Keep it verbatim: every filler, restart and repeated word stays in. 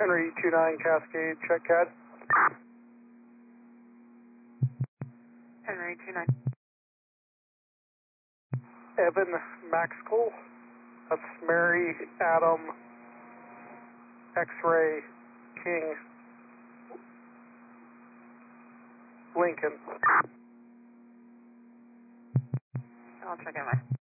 Henry two nine Cascade, check C A D. Henry two nine. Evan Maxwell, that's Mary Adam X-Ray King Lincoln. I'll check in my.